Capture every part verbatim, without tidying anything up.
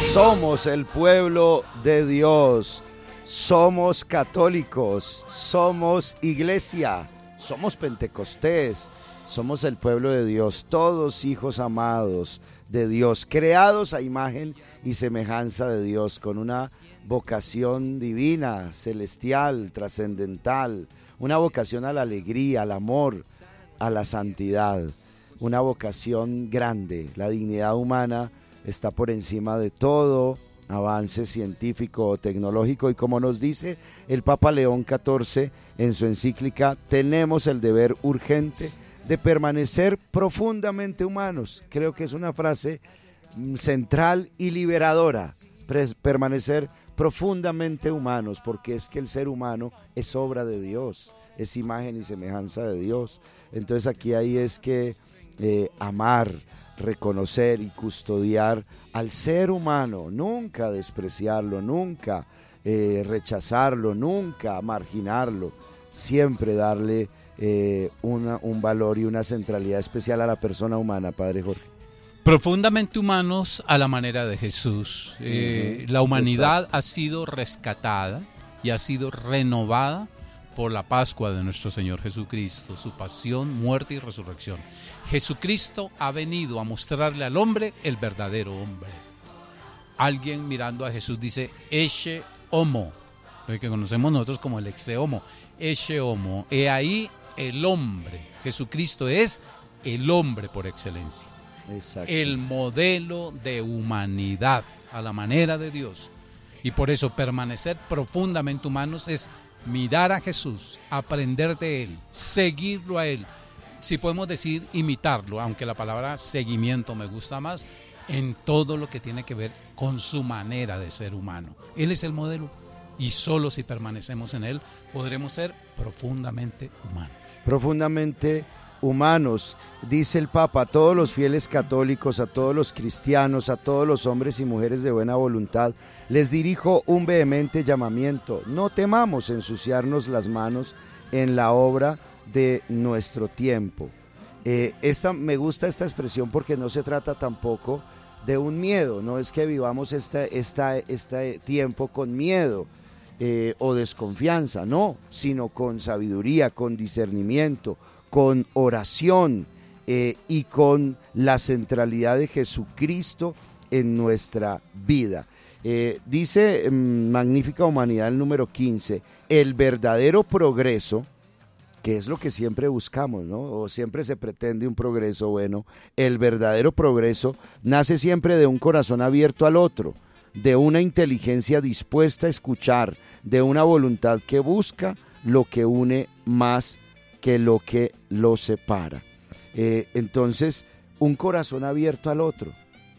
Somos el pueblo de Dios, somos católicos, somos iglesia, somos Pentecostés, somos el pueblo de Dios, todos hijos amados de Dios, creados a imagen y semejanza de Dios, con una vocación divina, celestial, trascendental, una vocación a la alegría, al amor, a la santidad, una vocación grande. La dignidad humana está por encima de todo avance científico o tecnológico, y como nos dice el Papa León catorce en su encíclica, tenemos el deber urgente de permanecer profundamente humanos. Creo que es una frase central y liberadora, permanecer profundamente humanos, porque es que el ser humano es obra de Dios, es imagen y semejanza de Dios. Entonces aquí ahí es que eh, amar, reconocer y custodiar al ser humano, nunca despreciarlo, nunca eh, rechazarlo, nunca marginarlo, siempre darle eh, una, un valor y una centralidad especial a la persona humana, Padre Jorge. Profundamente humanos a la manera de Jesús. Eh, uh-huh. La humanidad Exacto. ha sido rescatada y ha sido renovada por la Pascua de nuestro Señor Jesucristo, su pasión, muerte y resurrección. Jesucristo ha venido a mostrarle al hombre el verdadero hombre. Alguien mirando a Jesús dice, Ecce homo, lo que conocemos nosotros como el exe homo, Ecce homo, he ahí el hombre. Jesucristo es el hombre por excelencia. Exacto. El modelo de humanidad a la manera de Dios. Y por eso permanecer profundamente humanos es mirar a Jesús, aprender de Él, seguirlo a Él. Si podemos decir imitarlo, aunque la palabra seguimiento me gusta más, en todo lo que tiene que ver con su manera de ser humano. Él es el modelo y solo si permanecemos en Él podremos ser profundamente humanos. Profundamente humanos, dice el Papa, a todos los fieles católicos, a todos los cristianos, a todos los hombres y mujeres de buena voluntad, les dirijo un vehemente llamamiento: no temamos ensuciarnos las manos en la obra de nuestro tiempo. Eh, esta, me gusta esta expresión porque no se trata tampoco de un miedo, no es que vivamos este, esta, este tiempo con miedo eh, o desconfianza, no, sino con sabiduría, con discernimiento, con oración eh, y con la centralidad de Jesucristo en nuestra vida. Eh, dice eh, Magnífica Humanidad, el número quince, el verdadero progreso, que es lo que siempre buscamos, ¿no? O siempre se pretende un progreso bueno. El verdadero progreso nace siempre de un corazón abierto al otro, de una inteligencia dispuesta a escuchar, de una voluntad que busca lo que une más que lo que lo separa. Eh, entonces, un corazón abierto al otro.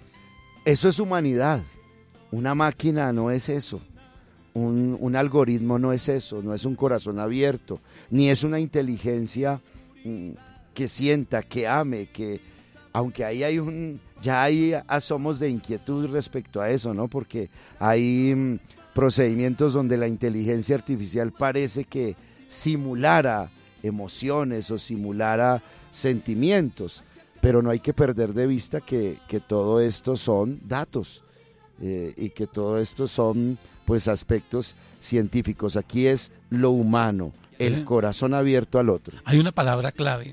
Eso es humanidad. Una máquina no es eso. Un, un algoritmo no es eso, no es un corazón abierto, ni es una inteligencia mm, que sienta, que ame, que aunque ahí hay un, ya hay asomos de inquietud respecto a eso, ¿no? Porque hay mm, procedimientos donde la inteligencia artificial parece que simulara emociones o simulara sentimientos, pero no hay que perder de vista que, que todo esto son datos eh, y que todo esto son pues aspectos científicos. Aquí es lo humano, el corazón abierto al otro. Hay una palabra clave.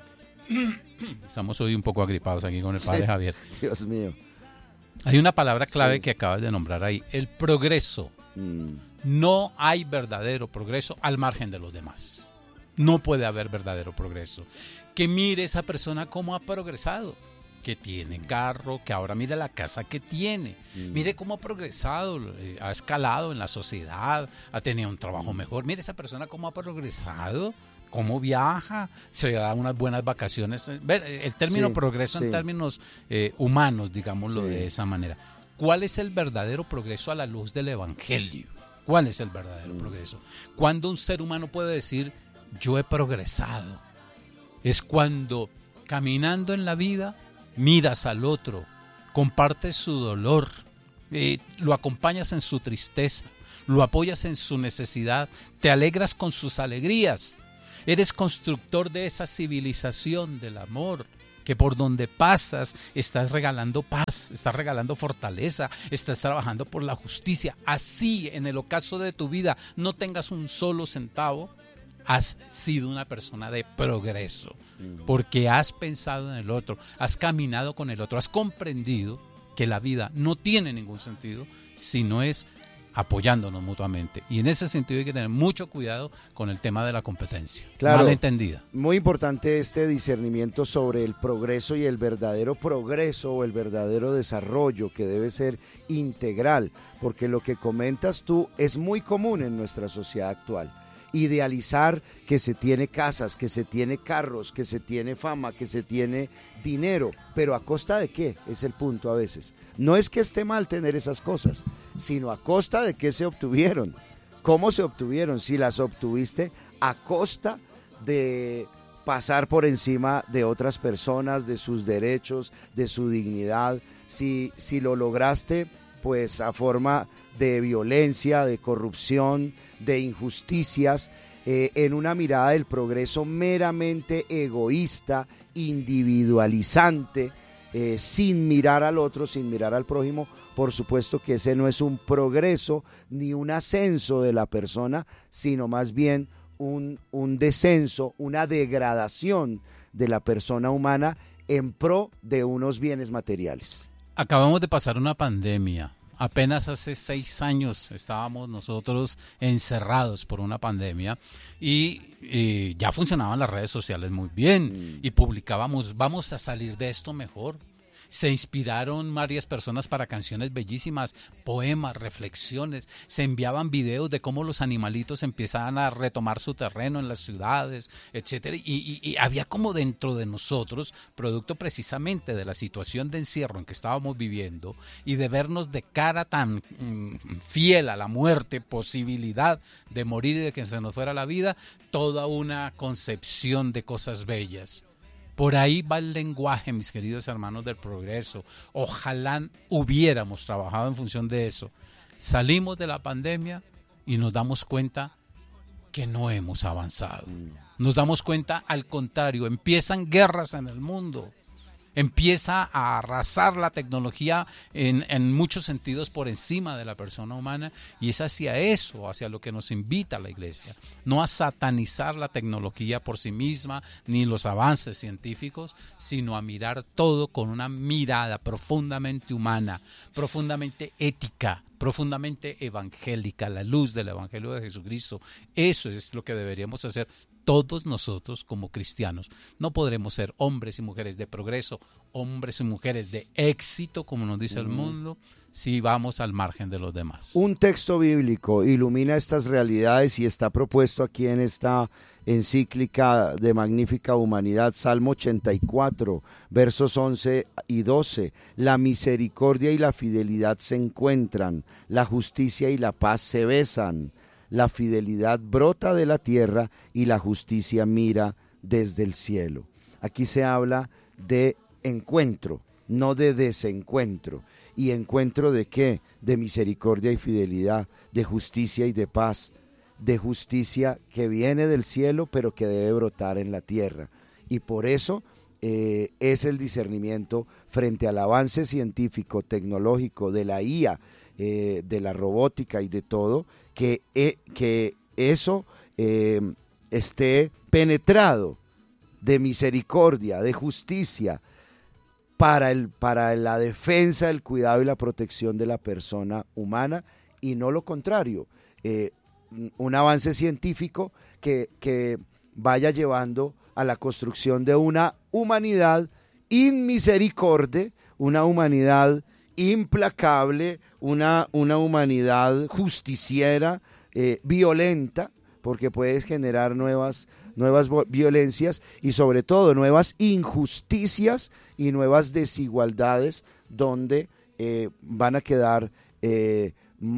Estamos hoy un poco agripados aquí con el padre sí, Javier. Dios mío. Hay una palabra clave sí. que acabas de nombrar ahí, el progreso. Mm. No hay verdadero progreso al margen de los demás. No puede haber verdadero progreso. Que mire esa persona cómo ha progresado, que tiene carro, que ahora mire la casa que tiene, mm. mire cómo ha progresado, eh, ha escalado en la sociedad, ha tenido un trabajo mejor, mire esa persona cómo ha progresado, cómo viaja, se da unas buenas vacaciones. El término sí, progreso sí. en términos eh, humanos, digámoslo sí. de esa manera. ¿Cuál es el verdadero progreso a la luz del Evangelio? ¿Cuál es el verdadero mm. progreso? Cuando un ser humano puede decir, yo he progresado, es cuando caminando en la vida miras al otro, compartes su dolor, eh, lo acompañas en su tristeza, lo apoyas en su necesidad, te alegras con sus alegrías, eres constructor de esa civilización del amor que por donde pasas estás regalando paz, estás regalando fortaleza, estás trabajando por la justicia. Así, en el ocaso de tu vida, no tengas un solo centavo, has sido una persona de progreso, porque has pensado en el otro, has caminado con el otro, has comprendido que la vida no tiene ningún sentido si no es apoyándonos mutuamente. Y en ese sentido hay que tener mucho cuidado con el tema de la competencia, claro, malentendida. Muy importante este discernimiento sobre el progreso y el verdadero progreso o el verdadero desarrollo, que debe ser integral, porque lo que comentas tú es muy común en nuestra sociedad actual. Idealizar que se tiene casas, que se tiene carros, que se tiene fama, que se tiene dinero, pero ¿a costa de qué? Es el punto a veces. No es que esté mal tener esas cosas, sino a costa de qué se obtuvieron, cómo se obtuvieron, si las obtuviste a costa de pasar por encima de otras personas, de sus derechos, de su dignidad, si, si lo lograste pues a forma de violencia, de corrupción, de injusticias, eh, en una mirada del progreso meramente egoísta, individualizante, eh, sin mirar al otro, sin mirar al prójimo. Por supuesto que ese no es un progreso ni un ascenso de la persona, sino más bien un, un descenso, una degradación de la persona humana en pro de unos bienes materiales. Acabamos de pasar una pandemia. Apenas hace seis años estábamos nosotros encerrados por una pandemia y, y ya funcionaban las redes sociales muy bien mm. y publicábamos, vamos a salir de esto mejor. Se inspiraron varias personas para canciones bellísimas, poemas, reflexiones, se enviaban videos de cómo los animalitos empezaban a retomar su terreno en las ciudades, etcétera. Y, y, y había como dentro de nosotros, producto precisamente de la situación de encierro en que estábamos viviendo y de vernos de cara tan mmm, fiel a la muerte, posibilidad de morir y de que se nos fuera la vida, toda una concepción de cosas bellas. Por ahí va el lenguaje, mis queridos hermanos del progreso. Ojalá hubiéramos trabajado en función de eso. Salimos de la pandemia y nos damos cuenta que no hemos avanzado. Nos damos cuenta, al contrario, empiezan guerras en el mundo. Empieza a arrasar la tecnología en, en muchos sentidos por encima de la persona humana, y es hacia eso, hacia lo que nos invita la Iglesia. No a satanizar la tecnología por sí misma, ni los avances científicos, sino a mirar todo con una mirada profundamente humana, profundamente ética, profundamente evangélica, la luz del Evangelio de Jesucristo. Eso es lo que deberíamos hacer todos nosotros como cristianos. No podremos ser hombres y mujeres de progreso, hombres y mujeres de éxito, como nos dice mm. el mundo, si vamos al margen de los demás. Un texto bíblico ilumina estas realidades y está propuesto aquí en esta encíclica de Magnífica Humanidad, Salmo ochenta y cuatro, versos once y doce. La misericordia y la fidelidad se encuentran, la justicia y la paz se besan. La fidelidad brota de la tierra y la justicia mira desde el cielo. Aquí se habla de encuentro, no de desencuentro. ¿Y encuentro de qué? De misericordia y fidelidad, de justicia y de paz, de justicia que viene del cielo pero que debe brotar en la tierra. Y por eso eh, es el discernimiento frente al avance científico, tecnológico, de la I A, eh, de la robótica y de todo, que, eh, que eso eh, esté penetrado de misericordia, de justicia, para, el, para la defensa, el cuidado y la protección de la persona humana, y no lo contrario, eh, un avance científico que, que vaya llevando a la construcción de una humanidad inmisericordia, una humanidad implacable, una, una humanidad justiciera, eh, violenta, porque puedes generar nuevas, nuevas violencias y sobre todo nuevas injusticias y nuevas desigualdades donde eh, van a quedar eh,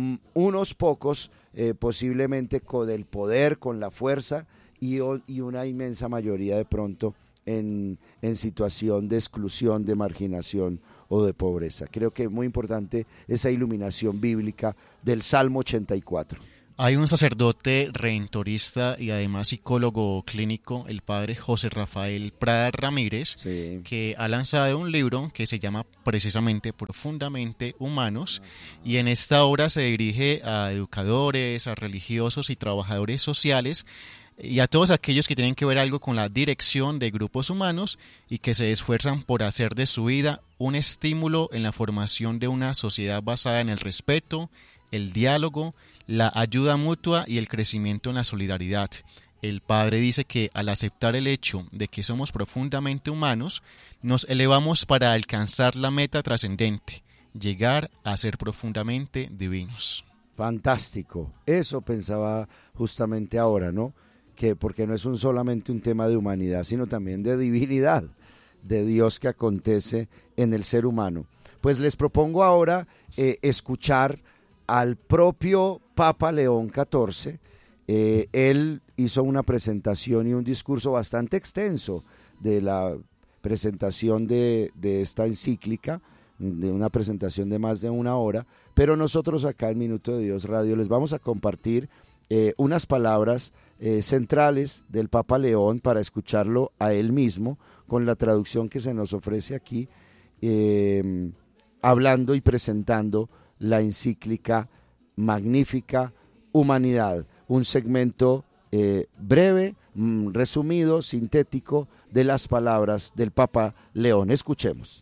unos pocos eh, posiblemente con el poder, con la fuerza y, y una inmensa mayoría de pronto en, en situación de exclusión, de marginación o de pobreza. Creo que es muy importante esa iluminación bíblica del Salmo ochenta y cuatro. Hay un sacerdote redentorista y además psicólogo clínico, el padre José Rafael Prada Ramírez, sí. que ha lanzado un libro que se llama precisamente Profundamente Humanos, y en esta obra se dirige a educadores, a religiosos y trabajadores sociales y a todos aquellos que tienen que ver algo con la dirección de grupos humanos y que se esfuerzan por hacer de su vida un estímulo en la formación de una sociedad basada en el respeto, el diálogo, la ayuda mutua y el crecimiento en la solidaridad. El padre dice que al aceptar el hecho de que somos profundamente humanos, nos elevamos para alcanzar la meta trascendente, llegar a ser profundamente divinos. Fantástico. Eso pensaba justamente ahora, ¿no? Que porque no es un solamente un tema de humanidad, sino también de divinidad, de Dios que acontece en el ser humano. Pues les propongo ahora eh, escuchar al propio Papa León catorce. Eh, él hizo una presentación y un discurso bastante extenso de la presentación de, de esta encíclica, de una presentación de más de una hora, pero nosotros acá en Minuto de Dios Radio les vamos a compartir eh, unas palabras eh, centrales del Papa León para escucharlo a él mismo, con la traducción que se nos ofrece aquí, eh, hablando y presentando la encíclica Magnífica Humanidad, un segmento eh, breve, mm, resumido, sintético de las palabras del Papa León. Escuchemos.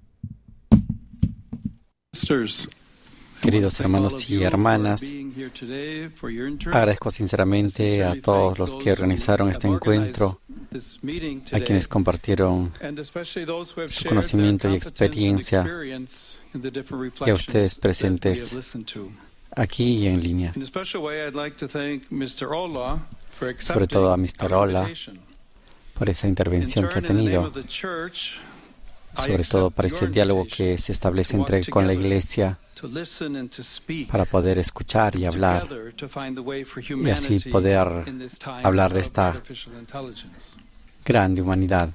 Queridos hermanos y hermanas, agradezco sinceramente a todos los que organizaron este encuentro, a quienes compartieron su conocimiento y experiencia, y a ustedes presentes aquí y en línea. Sobre todo a mister Ola por esa intervención que ha tenido, sobre todo para ese diálogo que se establece entre con la Iglesia, para poder escuchar y hablar, y así poder hablar de esta grande humanidad.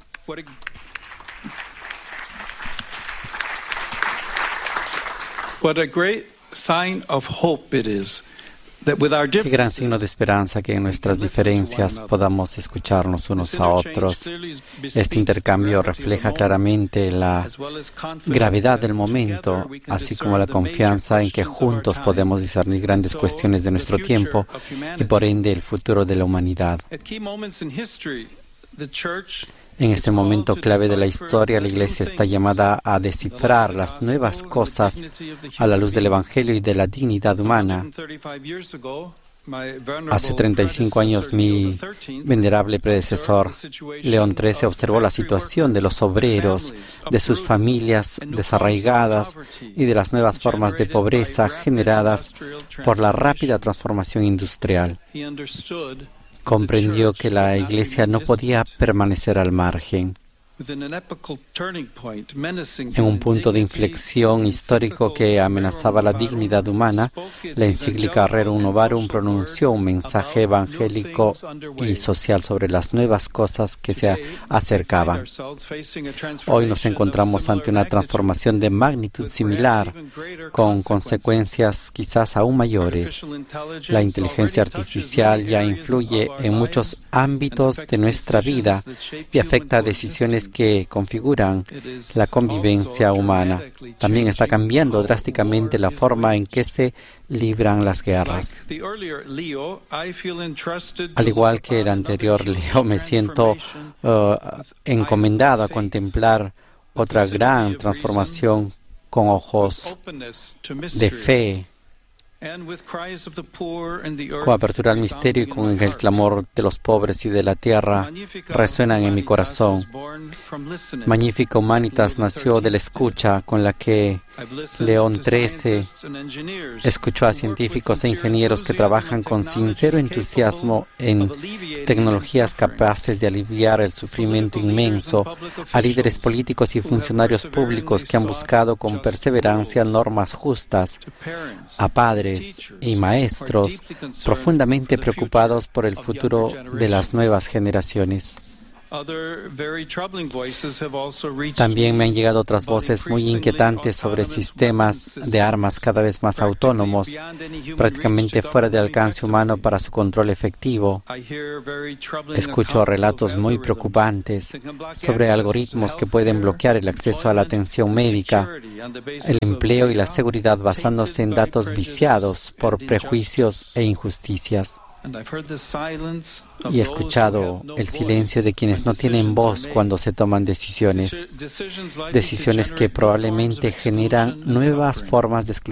What a great sign of hope it is. Qué gran signo de esperanza que en nuestras diferencias podamos escucharnos unos a otros. Este intercambio refleja claramente la gravedad del momento, así como la confianza en que juntos podemos discernir grandes cuestiones de nuestro tiempo y por ende el futuro de la humanidad. En este momento clave de la historia, la Iglesia está llamada a descifrar las nuevas cosas a la luz del Evangelio y de la dignidad humana. Hace treinta y cinco años, mi venerable predecesor, León trece, observó la situación de los obreros, de sus familias desarraigadas y de las nuevas formas de pobreza generadas por la rápida transformación industrial. Comprendió que la Iglesia no podía permanecer al margen. En un punto de inflexión histórico que amenazaba la dignidad humana, la encíclica Rerum Novarum pronunció un mensaje evangélico y social sobre las nuevas cosas que se acercaban. Hoy nos encontramos ante una transformación de magnitud similar, con consecuencias quizás aún mayores. La inteligencia artificial ya influye en muchos ámbitos de nuestra vida y afecta a decisiones que configuran la convivencia humana. También está cambiando drásticamente la forma en que se libran las guerras. Al igual que el anterior Leo, me siento uh, encomendado a contemplar otra gran transformación con ojos de fe, con apertura al misterio y con el clamor de los pobres y de la tierra resuenan en mi corazón. Magnífica Humanitas nació de la escucha con la que León trece escuchó a científicos e ingenieros que trabajan con sincero entusiasmo en tecnologías capaces de aliviar el sufrimiento inmenso, a líderes políticos y funcionarios públicos que han buscado con perseverancia normas justas, a padres y maestros profundamente preocupados por el futuro de las nuevas generaciones. También me han llegado otras voces muy inquietantes sobre sistemas de armas cada vez más autónomos, prácticamente fuera de alcance humano para su control efectivo. Escucho relatos muy preocupantes sobre algoritmos que pueden bloquear el acceso a la atención médica, el empleo y la seguridad basándose en datos viciados por prejuicios e injusticias. Y he escuchado el silencio de quienes no tienen voz cuando se toman decisiones, decisiones que probablemente generan nuevas formas de exclusión